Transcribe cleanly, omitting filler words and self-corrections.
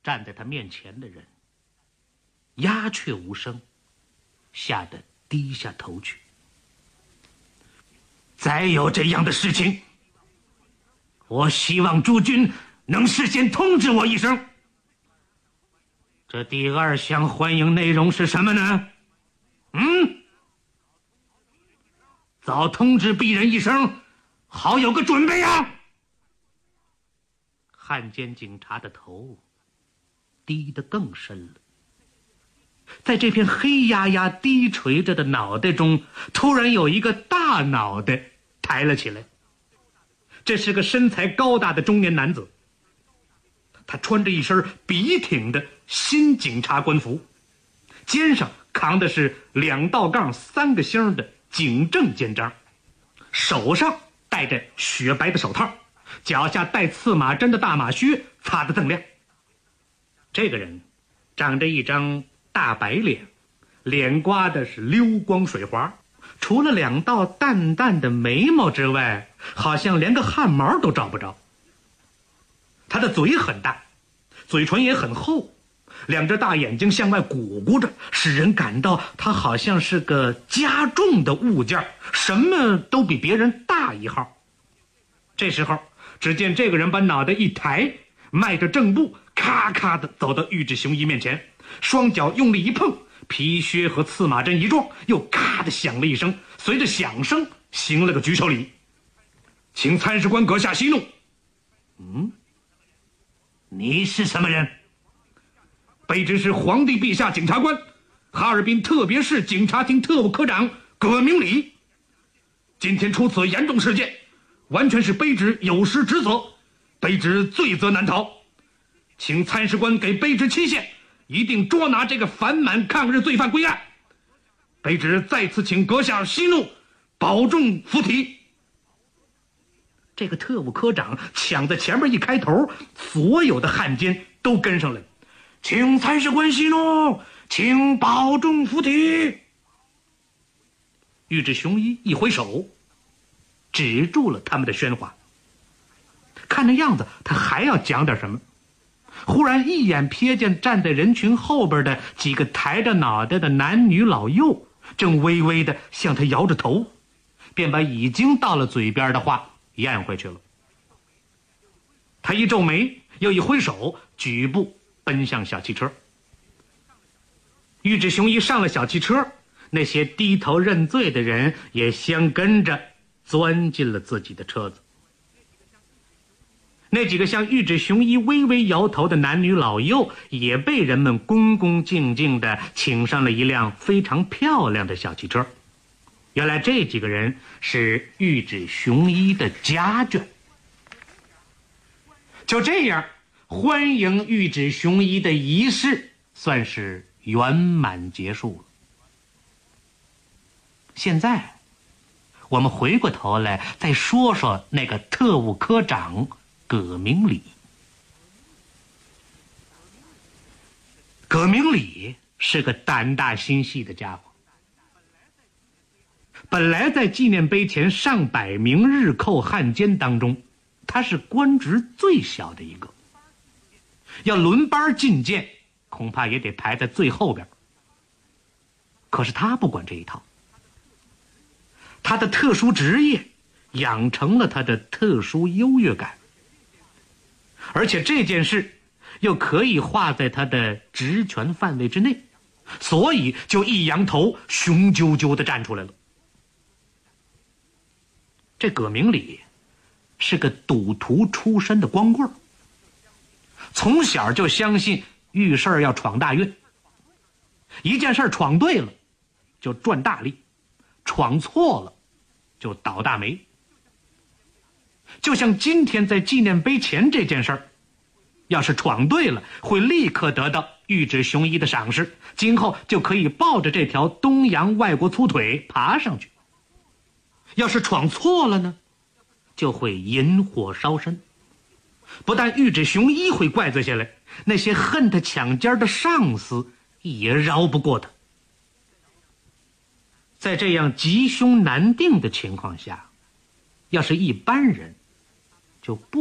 站在他面前的人鸦雀无声，吓得低下头去。再有这样的事情，我希望诸君能事先通知我一声。这第二项欢迎内容是什么呢？早通知鄙人一声，好有个准备啊！汉奸警察的头低得更深了，在这片黑压压低垂着的脑袋中，突然有一个大脑袋抬了起来。这是个身材高大的中年男子，他穿着一身笔挺的新警察官服，肩上扛的是2道杠3个星的警政肩章，手上戴着雪白的手套，脚下带刺马针的大马靴擦得锃亮。这个人长着一张大白脸，脸刮的是溜光水滑，除了2道淡淡的眉毛之外，好像连个汗毛都找不着。他的嘴很大，嘴唇也很厚，2只大眼睛向外鼓鼓着，使人感到他好像是个加重的物件，什么都比别人大一号。这时候，只见这个人把脑袋一抬，迈着正步，咔咔地走到玉质雄一面前，双脚用力一碰，皮靴和刺马针一撞，又咔地响了一声，随着响声行了个举手礼。请参事官阁下息怒。你是什么人？卑职是皇帝陛下检察官，哈尔滨特别市警察厅特务科长葛明礼。今天出此严重事件，完全是卑职有失职责，卑职罪责难逃，请参事官给卑职期限，一定捉拿这个反满抗日罪犯归案。卑职再次请阁下息怒，保重附体。这个特务科长抢在前面一开头，所有的汉奸都跟上来，请参事官息怒，请保重附体。玉质雄一一挥手，止住了他们的喧哗。看那样子，他还要讲点什么。忽然一眼瞥见站在人群后边的几个抬着脑袋的男女老幼，正微微的向他摇着头，便把已经到了嘴边的话咽回去了。他一皱眉，又一挥手，举步奔向小汽车。玉质雄一上了小汽车，那些低头认罪的人也相跟着钻进了自己的车子。那几个向玉质雄一微微摇头的男女老幼也被人们恭恭敬敬地请上了一辆非常漂亮的小汽车。原来这几个人是玉质雄一的家眷。就这样，欢迎玉质雄一的仪式算是圆满结束了。现在我们回过头来再说说那个特务科长葛明礼。葛明礼是个胆大心细的家伙，本来在纪念碑前上百名日寇汉奸当中，他是官职最小的一个，要轮班进谏，恐怕也得排在最后边。可是他不管这一套，他的特殊职业养成了他的特殊优越感，而且这件事又可以划在他的职权范围之内，所以就一扬头，雄赳赳地站出来了。这葛明礼是个赌徒出身的光棍，从小就相信遇事儿要闯大运，一件事闯对了就赚大利，闯错了就倒大霉。就像今天在纪念碑前这件事儿，要是闯对了，会立刻得到玉质雄一的赏识，今后就可以抱着这条东洋外国粗腿爬上去。要是闯错了呢，就会引火烧身。不但玉质雄一会怪罪下来，那些恨他抢奸的上司也饶不过他。在这样吉凶难定的情况下，要是一般人就不